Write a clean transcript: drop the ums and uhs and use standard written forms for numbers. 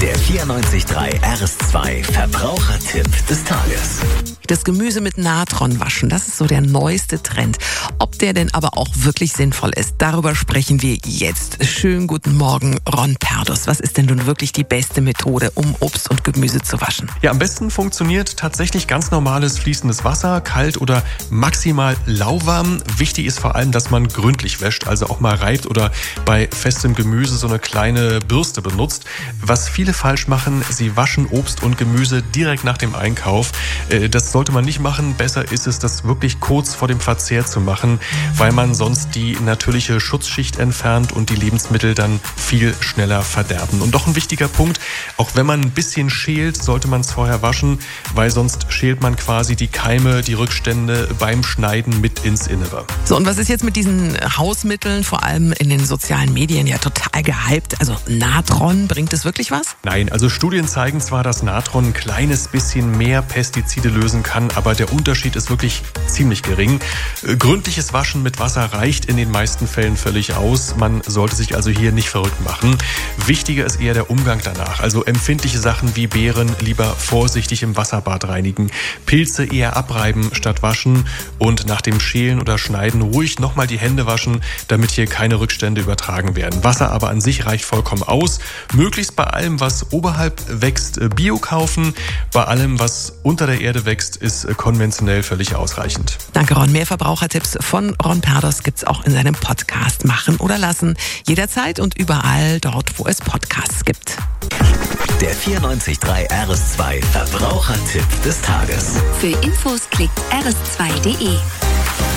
Der 94.3 RS2 Verbrauchertipp des Tages. Das Gemüse mit Natron waschen, das ist so der neueste Trend. Ob der denn aber auch wirklich sinnvoll ist, darüber sprechen wir jetzt. Schönen guten Morgen, Ron Perdus. Was ist denn nun wirklich die beste Methode, um Obst und Gemüse zu waschen? Ja, am besten funktioniert tatsächlich ganz normales fließendes Wasser, kalt oder maximal lauwarm. Wichtig ist vor allem, dass man gründlich wäscht, also auch mal reibt oder bei festem Gemüse so eine kleine Bürste benutzt. Was viele falsch machen, sie waschen Obst und Gemüse direkt nach dem Einkauf. Das sollte man nicht machen. Besser ist es, das wirklich kurz vor dem Verzehr zu machen, weil man sonst die natürliche Schutzschicht entfernt und die Lebensmittel dann viel schneller verderben. Und doch ein wichtiger Punkt, auch wenn man ein bisschen schält, sollte man es vorher waschen, weil sonst schält man quasi die Keime, die Rückstände beim Schneiden mit ins Innere. So, und was ist jetzt mit diesen Hausmitteln, vor allem in den sozialen Medien, ja total gehypt? Also Natron, bringt es wirklich was? Nein, also Studien zeigen zwar, dass Natron ein kleines bisschen mehr Pestizide lösen kann, aber der Unterschied ist wirklich ziemlich gering. Gründliches Waschen mit Wasser reicht in den meisten Fällen völlig aus. Man sollte sich also hier nicht verrückt machen. Wichtiger ist eher der Umgang danach. Also empfindliche Sachen wie Beeren lieber vorsichtig im Wasserbad reinigen. Pilze eher abreiben statt waschen und nach dem Schälen oder Schneiden ruhig nochmal die Hände waschen, damit hier keine Rückstände übertragen werden. Wasser aber an sich reicht vollkommen aus. Möglichst bei allem, was oberhalb wächst, Bio kaufen. Bei allem, was unter der Erde wächst, ist konventionell völlig ausreichend. Danke, Ron. Mehr Verbrauchertipps von Ron Perdus gibt's auch in seinem Podcast Machen oder Lassen. Jederzeit und überall dort, wo es Podcasts gibt. Der 94.3 RS2 Verbrauchertipp des Tages. Für Infos klickt rs2.de.